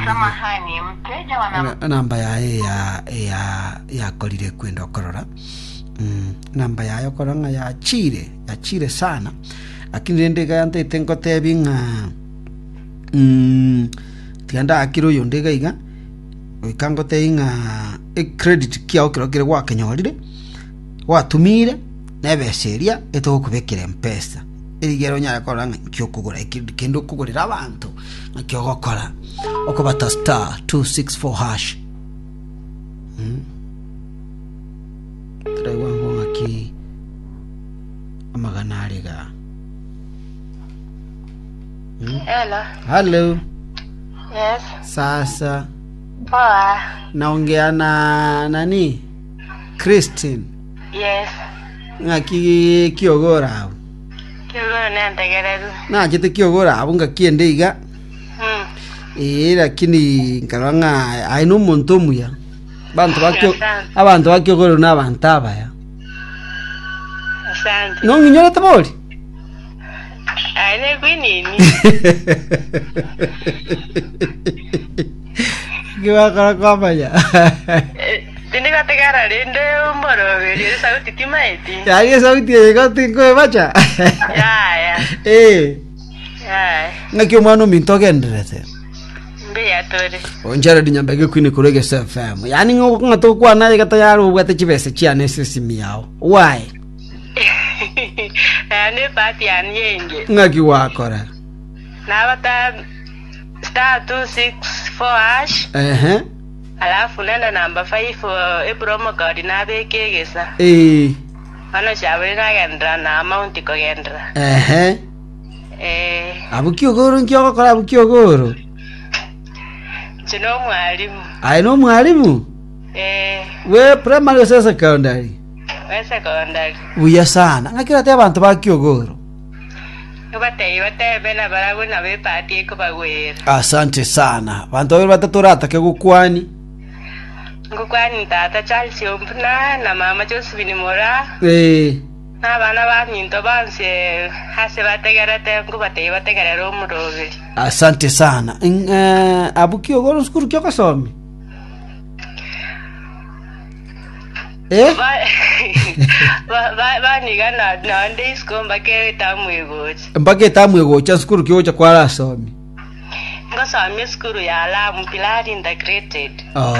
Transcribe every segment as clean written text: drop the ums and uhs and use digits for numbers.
Samahani, mteja wana namba ya kolire kwenda okorora. Namba yayo koranga ya chire sana. Lakini ndega yante tengo tebinga tianda akiro yondega iga ikango teinga credit kiao kire wa kenyorire watumire nebeseria etokubekire mpesa igero nya koranga kyokugura kendo kugurira abantu kyogokora okobata star 264 hash. Traiwa ngo aki amagana aliga. Hello. Yes. Sasa. Poa. Naongea na nani? Christine. Yes. Ngaki kiogora. Kiogora nantegerezu. Na jete kiogora abunga kiendeiga. Lakini nkaranga aino muntu muya. Abantu bakiogora n'abantu abaya. Asante. Nonginyore tabori. Aine kwinini. Kiwa kwa baya. Tindika tegara rende umboro veri sauti timaiti. Ya sauti yego tinko bacha. Ya. Ya. Ngakyo mwana mintogendrete. Mbeya tore. Onjara dinyambege kwini kurege FM. Yani ngato kwa naye kata yaro ubate chibese chiane sisimi yao. Why? Ne pati anyenge. Ngaki wakora. Na bata star 264 hash. Alafu nenda namba 5 promo code na bekegesa. Ano chawe na gendra na amount ko gendra. Abukiogoro nkyokora abukiogoro. Chino mwalimu. Aino mwalimu? We primary or secondary? We secondary. Uya sana. Ngakira te abantu bakiogoro. Bate bena barabu na be pati ko bagwera. Asante sana. Bantu babiri bataturata ke gukwani. Gukwani tata Charles Ompna na mama Josephine Mora. Na bana baminto banse hase bategerete ngo bategerero umurobiri. Asante sana. Abukiogoro skuru kyo kasomi. Nigana na ndisko mbake tamwegocha. Mbake tamwegocha skuru kyo cha kwa rasomi. Ngosomi skuru ya Alamu Pilari integrated.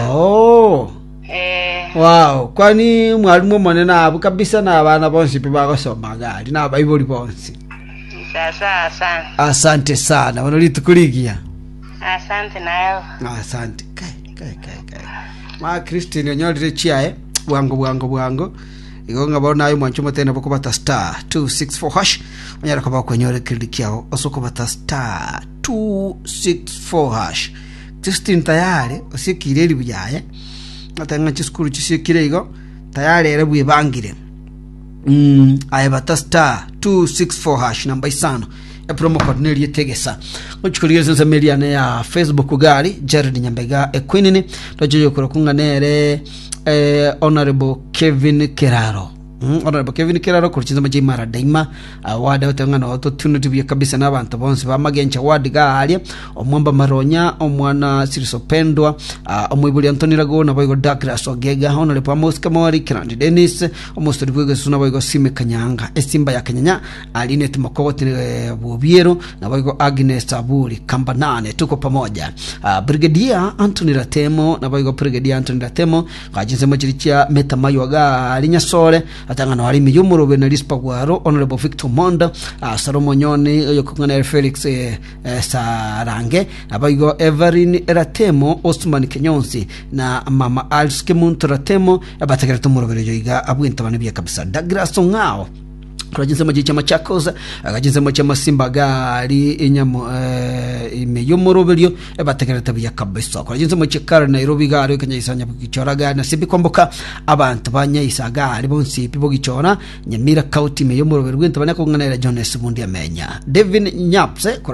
Wow, kwani mwalimu monena abu kabisa na abana bonsi pe bagosoma gali na Bible bonsi. Sasa. Asante sana. Wanolitukuligia. Asante nayo. Asante. Kai. Ma Christine nyolire chiae. Bwango igonga bona ayo mwanchumo tena boko bata star 264 hash onyara kwa kwenyore credit yao osoko bata star 264 hash Christine tayari osikireri buyaye atanga chiskuru chisikire igo tayari ere bwibangire aye bata star 264 hash namba isano promo code neri tegesa ochikuriye sense mediane ya Facebook gali Jared Nyambega ekwinini tojo kuro kunganere Honorable Kevin Keraro. Honorable Kevin Keraro kurchiza maji mara daima wada utangana watu tunutubye kabisa n'abantu bonse bamagencha wadi gaali omwamba maronya omwana sirisopendwa omwibuli Anthony Rago na boygo Douglas Ogega Honorable Amos Kamori Kirandi Dennis omostori bwego suna boygo Sime Kanyanga esimba ya Kanyanya Alinet Makoti Bubiero na boygo Agnes Aburi Kambanane tuko pamoja. Brigadier Anthony Ratemo na boygo Brigadier Anthony Ratemo kajinse machirichia metamayo ga alinya sole atangana wali miyumuro na Lispa Gwaro Honorable Victor Monda Salomo Nyoni yokungana Felix Sarange abayigo Everin Ratemo Osman Kenyonsi na Mama Alske Muntu Ratemo abategera tumurobere yoiga abwinta bane bya kabisa Douglas Ngao kurajinse majicha Machakos akajinse macha Simba gali inyamo imeyumurobelyo abategera tabiya kabisa kurajinse macha Kar Nairobi gali kanyisanya bukichoraga na sibi komboka abantu banyisa gali bonsi pibo gichona Nyamira County imeyumurobelyo gwinta bane kungana Jones Bundi amenya Devin Nyapse